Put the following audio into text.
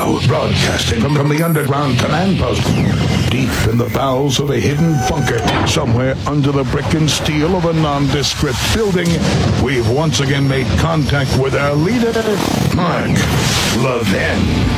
Now, broadcasting from the underground command post, deep in the bowels of a hidden bunker, somewhere under the brick and steel of a nondescript building, we've once again made contact with our leader, Mark Levin.